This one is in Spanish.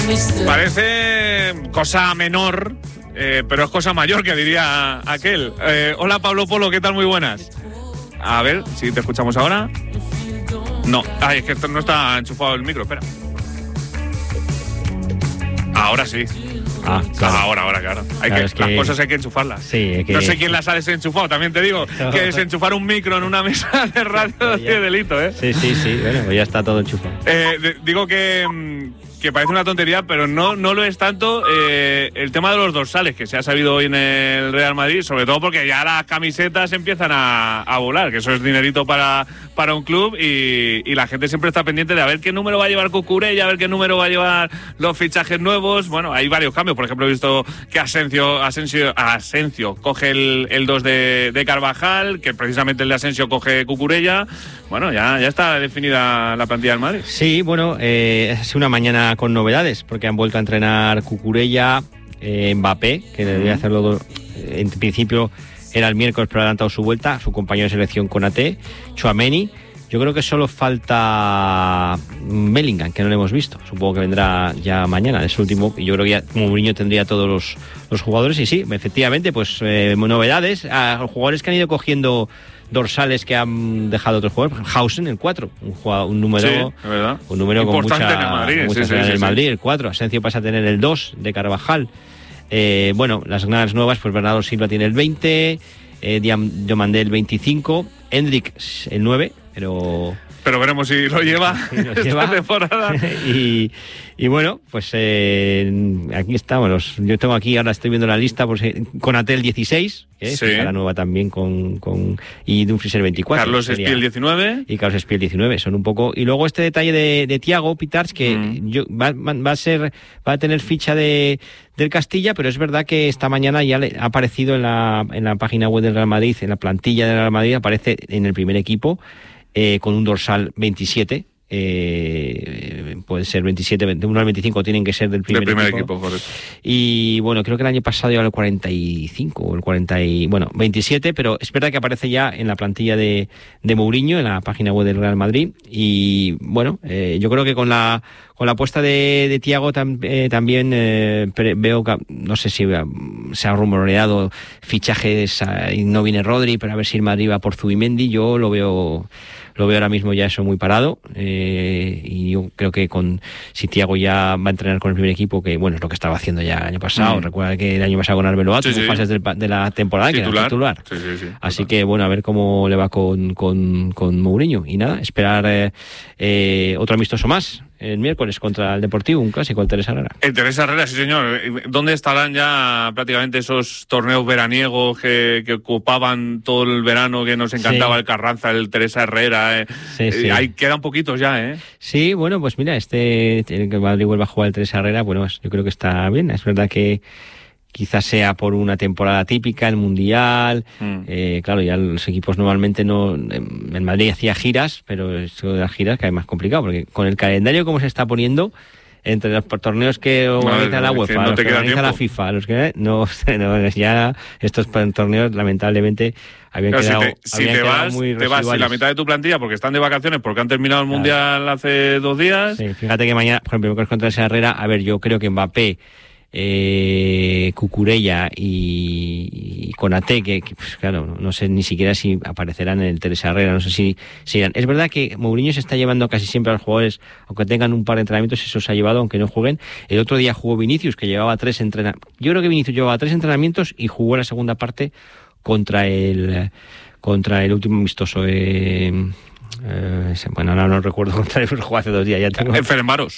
Parece cosa menor, pero es cosa mayor, que diría aquel. Hola Pablo Polo, ¿qué tal? Muy buenas. A ver si te escuchamos ahora. No, es que no está enchufado el micro, espera. Ahora sí. Claro. Ahora, claro. Las cosas hay que enchufarlas. Sí, No sé quién las ha desenchufado, también te digo. No. Que desenchufar un micro en una mesa de radio es delito, ¿eh? Sí. Bueno, pues ya está todo enchufado. Digo que parece una tontería, pero no lo es tanto el tema de los dorsales, que se ha sabido hoy en el Real Madrid, sobre todo porque ya las camisetas empiezan a volar, que eso es dinerito para un club, y la gente siempre está pendiente de a ver qué número va a llevar Cucurella, a ver qué número va a llevar los fichajes nuevos. Bueno, hay varios cambios. Por ejemplo, he visto que Asensio coge el 2 de Carvajal, que precisamente el de Asensio coge Cucurella. Bueno, ya está definida la plantilla del Madrid. Sí, bueno, es una mañana con novedades, porque han vuelto a entrenar Cucurella, Mbappé, que debía hacerlo en principio era el miércoles, pero ha adelantado su vuelta, su compañero de selección Konaté, Tchouaméni. Yo creo que solo falta Bellingham, que no lo hemos visto. Supongo que vendrá ya mañana, es el último. Y yo creo que ya Mourinho tendría todos los jugadores. Y sí, efectivamente, pues novedades a los jugadores que han ido cogiendo dorsales que han dejado otros jugadores. Hausen, el 4, un número, sí, ¿verdad? Un número importante con en el Madrid. En el Madrid, el 4. Asensio pasa a tener el 2 de Carvajal. Bueno, las ganas nuevas, pues Bernardo Silva tiene el 20, Diomandé el 25, Hendrik el 9, pero veremos si lo lleva esta temporada. y bueno, pues aquí estamos. Yo tengo aquí, ahora estoy viendo la lista, pues Konaté el 16, la nueva también y Dumfries el 24. Carlos Espí el 19. Y Carlos Espí el 19, son un poco. Y luego este detalle de Thiago Pitarch, que va a tener ficha del Castilla, pero es verdad que esta mañana ya ha aparecido en la página web del Real Madrid, en la plantilla del Real Madrid, aparece en el primer equipo, con un dorsal 27, puede ser 27, 21 al 25 tienen que ser del primer equipo. Correcto. Y bueno, creo que el año pasado iba al 45 o el 27, pero es verdad que aparece ya en la plantilla de Mourinho, en la página web del Real Madrid. Y bueno, yo creo que con la apuesta de Thiago también veo que, no sé si se ha rumoreado fichajes y no viene Rodri, pero a ver si el Madrid va por Zubimendi. Yo lo veo ahora mismo ya eso muy parado, y yo creo que si Thiago ya va a entrenar con el primer equipo, que bueno, es lo que estaba haciendo ya el año pasado. Recuerda que el año pasado con Arbeloa tuvo fases de la temporada que era titular. Sí, así que bueno, a ver cómo le va con Mourinho. Y nada, esperar otro amistoso más el miércoles contra el Deportivo, un clásico, el Teresa Herrera. El Teresa Herrera, sí señor. ¿Dónde estarán ya prácticamente esos torneos veraniegos que ocupaban todo el verano, que nos encantaba, el Carranza, el Teresa Herrera? Sí. Ahí quedan poquitos ya, ¿eh? Sí, bueno, pues mira, el que Madrid vuelva a jugar el Teresa Herrera, bueno, yo creo que está bien. Es verdad que quizás sea por una temporada típica, el Mundial. Claro, ya los equipos normalmente no. En Madrid hacía giras, pero esto de las giras cada vez más complicado, porque con el calendario como se está poniendo, entre los torneos que organiza la UEFA, los que organiza la FIFA, los que no, ya estos torneos lamentablemente habían quedado muy te vas y la mitad de tu plantilla porque están de vacaciones, porque han terminado el Mundial hace 2 días. Sí, fíjate que mañana, por ejemplo, contra esa Herrera, a ver, yo creo que Mbappé, Cucurella y Konaté, que pues claro, no sé ni siquiera si aparecerán en el Teresa Herrera, no sé si irán. Es verdad que Mourinho se está llevando casi siempre a los jugadores, aunque tengan un par de entrenamientos, eso se ha llevado, aunque no jueguen. El otro día jugó Vinicius, que llevaba 3 entrenamientos. Yo creo que Vinicius llevaba 3 entrenamientos y jugó la segunda parte contra el último amistoso. Bueno, no recuerdo contra el juego hace 2 días. Ya tengo el Ferencváros.